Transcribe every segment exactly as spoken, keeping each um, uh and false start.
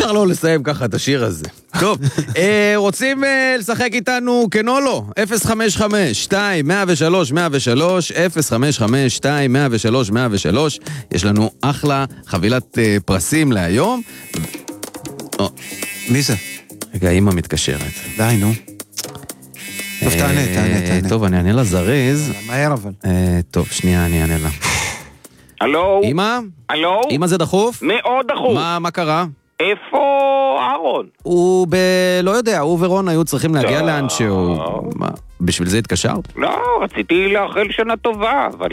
אפשר לא לסיים ככה את השיר הזה. טוב, רוצים לשחק איתנו כן או לא? אפס חמש חמש שתיים מאה ושלוש מאה ושלוש, אפס חמש חמש שתיים מאה ושלוש מאה ושלוש. יש לנו אחלה חבילת פרסים להיום. מי זה? רגע, אמא מתקשרת. די, נו. טוב, תענה, תענה, תענה. טוב, אני אענה לה זריז. מהר אבל. טוב, שנייה, אני אענה לה. הלו? אמא? הלו? אמא זה דחוף? מאוד דחוף. מה, מה קרה? איפה אהרון? הוא ב... לא יודע, הוא ורון היו צריכים להגיע לאן שהוא... מה, בשביל זה התקשרת? לא, רציתי לאחל שנה טובה, אבל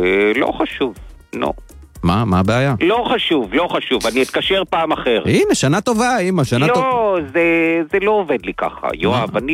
לא חשוב. לא. מה? מה הבעיה? לא חשוב, לא חשוב, אני אתקשר פעם אחר. הנה, שנה טובה, אמא, שנה טובה. לא, זה, זה לא עובד לי ככה, יואב, אני...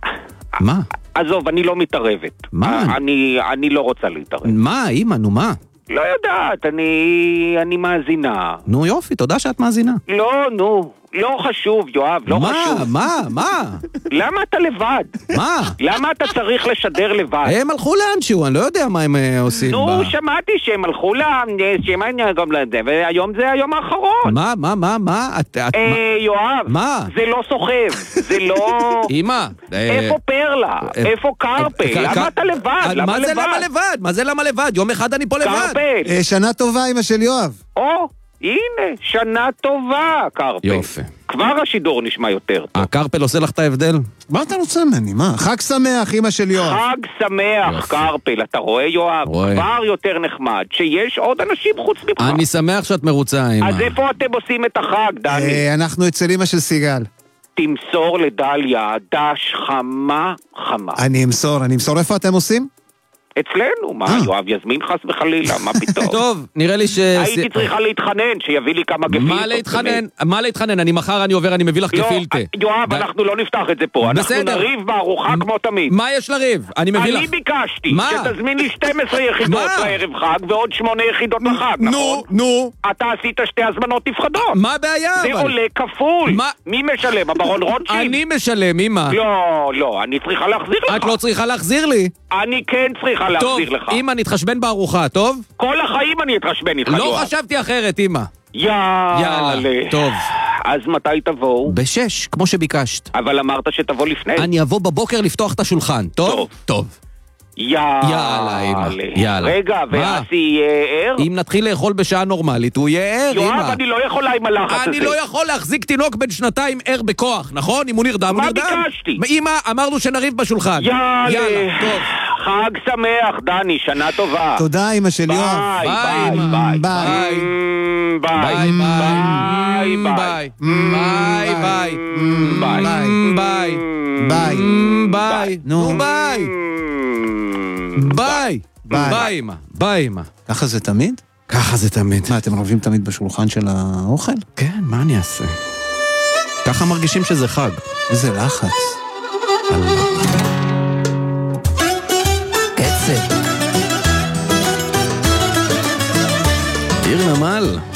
מה? עזוב, אני לא מתערבת. מה? אני, אני לא רוצה להתערב. מה, אמא, נו מה? לא יודעת, אני, אני מאזינה. נו יופי, תודה שאת מאזינה. לא, נו, לא חשוב, יואב, לא מה, חשוב. מה, מה? למה אתה לבד? מה? למה אתה צריך לשדר לבד? הם הלכו לאנשהו, אני לא יודע מה הם עושים. נו, שמעתי שהם הלכו לאנשהו, גם לזה, והיום זה היום האחרון. מה, מה, מה, מה? אה, יואב, מה? זה לא סוחב, זה לא... אמא. איפה פרלה? איפה קרפה? למה אתה לבד? מה זה למה לבד? מה זה למה לבד? יום אחד אני פה לבד. קרפה. שנה טובה, אמא של יואב. או, הנה, שנה טובה, קרפה. יופי. כבר השידור נשמע יותר טוב. הקרפל עושה לך את ההבדל? מה אתה רוצה ממני? מה? חג שמח, אמא של יואב. חג שמח, קרפל, אתה רואה יואב? כבר יותר נחמד, שיש עוד אנשים חוץ ממך. אני שמח שאת מרוצה, אמא. אז איפה אתם עושים את החג, דני? אנחנו אצל אמא של סיגל. תמסור לדליה, דש חמה חמה. אני אמסור, אני אמסור. איפה אתם עושים? אצלנו, מה, יואב יזמין חס וחלילה, מה פתאום? טוב, נראה לי ש... הייתי צריכה להתחנן, שיביא לי כמה גפילטות. מה להתחנן? מה להתחנן? אני מחר אני עובר, אני מביא לך גפילטה. יואב, אנחנו לא נפתח את זה פה, אנחנו נריב בארוחה כמו תמיד. מה יש לריב? אני מביא לך... אני ביקשתי שתזמין לי שתים עשרה יחידות לערב חג, ועוד שמונה יחידות לחג, נכון? נו, נו. אתה עשית שתי הזמנות נפרדות. מה הבעיה? זה עולה כפול. מי משלם? הברון רוטשילד? אני משלם, אמא. לא, לא, אני צריכה להחזיר לך. את לא צריכה להחזיר לי. אני כן צריכה להחזיר לך. טוב, אמא, נתחשבן בארוחה, טוב? כל החיים אני אתחשבן איתך, לא חשבתי אחרת, אמא. יאללה. טוב. אז מתי תבואו? בשש, כמו שביקשת. אבל אמרת שתבוא לפני. אני אבוא בבוקר לפתוח את השולחן, טוב? טוב. יאללה, אמא. יאללה. רגע, ואסי יהיה ער? אם נתחיל לאכול בשעה נורמלית, הוא יהיה ער, אמא. יואב, אני לא יכולה עם הלחץ הזה. אני לא יכול להחזיק תינוק בן שנתיים ער בכוח, נכון? אם הוא נרדם, הוא נרדם. מה ביקשתי? אמא, אמרנו שנריב בשולחן. יאללה. טוב. חג שמח, דני, שנה טובה. תודה, אמא של יואב. ביי, ביי, ביי. ביי, ביי, ביי. ביי, ביי. ביי. ביי. ביי. ביי. נו, ביי. ביי. ביי, אמא. ביי, אמא. ככה זה תמיד? ככה זה תמיד. מה, אתם רבים תמיד בשולחן של האוכל? כן, מה אני אעשה? ככה מרגישים שזה חג. איזה לחץ. קצב. עיר נמל.